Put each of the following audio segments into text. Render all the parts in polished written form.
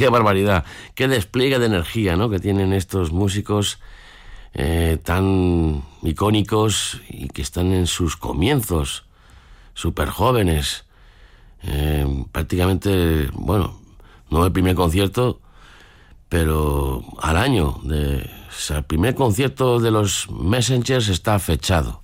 qué barbaridad, qué despliegue de energía, ¿no?, que tienen estos músicos tan icónicos y que están en sus comienzos, súper jóvenes. Prácticamente, bueno, no el primer concierto, pero al año. O sea, el primer concierto de los Messengers está fechado.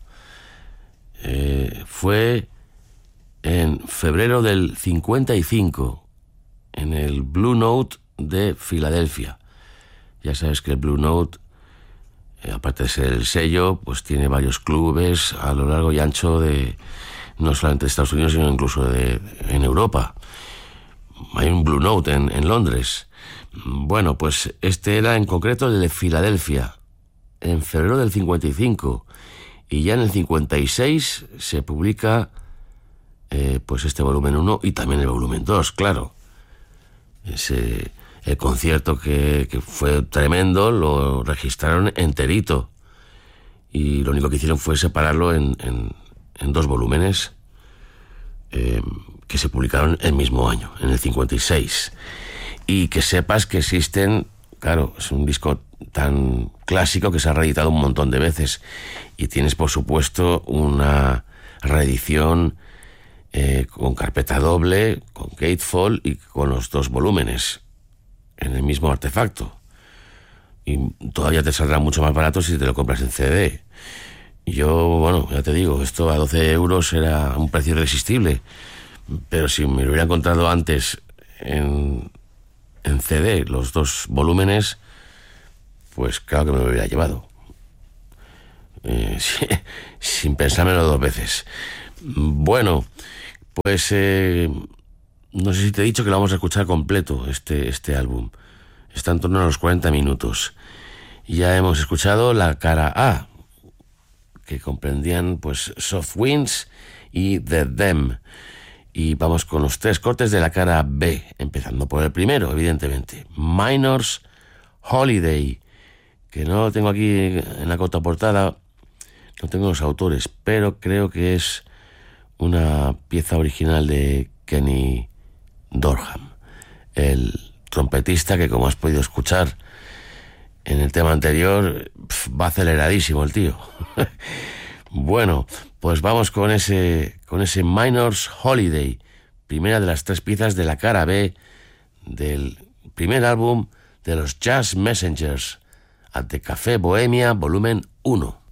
Fue en febrero del 55, en el Blue Note de Filadelfia. Ya sabes que el Blue Note, aparte de ser el sello, pues tiene varios clubes a lo largo y ancho de, no solamente de Estados Unidos, sino incluso en Europa. Hay un Blue Note en Londres. Bueno, pues este era en concreto el de Filadelfia, en febrero del 55. Y ya en el 56 se publica pues este volumen 1 y también el volumen 2, claro. El concierto que fue tremendo lo registraron enterito. Y lo único que hicieron fue separarlo en dos volúmenes que se publicaron el mismo año, en el 56. Y que sepas que existen, claro, es un disco tan clásico que se ha reeditado un montón de veces. Y tienes, por supuesto, una reedición con carpeta doble, con gatefold y con los dos volúmenes en el mismo artefacto. Y todavía te saldrá mucho más barato si te lo compras en CD. Yo, bueno, ya te digo, esto a 12 euros era un precio irresistible. Pero si me lo hubiera encontrado antes en CD, los dos volúmenes, pues claro que me lo hubiera llevado. Sin pensármelo dos veces. Bueno, pues no sé si te he dicho que lo vamos a escuchar completo, este álbum. Está en torno a los 40 minutos. Ya hemos escuchado la cara A, que comprendían pues Soft Winds y The Them. Y vamos con los tres cortes de la cara B, empezando por el primero, evidentemente. Minor's Holiday, que no lo tengo aquí en la contraportada, no tengo los autores, pero creo que es una pieza original de Kenny Dorham, el trompetista que, como has podido escuchar en el tema anterior, va aceleradísimo el tío. Bueno, pues vamos con ese Minor's Holiday, primera de las tres piezas de la cara B del primer álbum de los Jazz Messengers, ante Café Bohemia, volumen 1.